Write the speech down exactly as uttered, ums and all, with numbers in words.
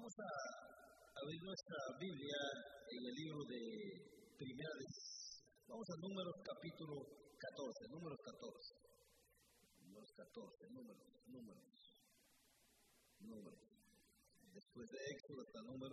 Vamos a abrir nuestra Biblia en el libro de Primera de... Vamos a Números capítulo catorce, Números catorce. Números catorce, números, números, números. Después de Éxodo hasta Números.